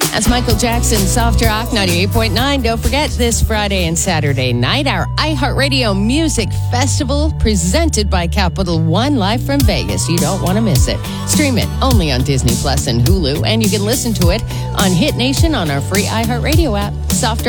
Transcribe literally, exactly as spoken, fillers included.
That's Michael Jackson, Soft Rock, ninety-eight point nine. Don't forget, this Friday and Saturday night, our iHeartRadio Music Festival presented by Capital One, live from Vegas. You don't want to miss it. Stream it only on Disney Plus and Hulu, and you can listen to it on Hit Nation on our free iHeartRadio app. Soft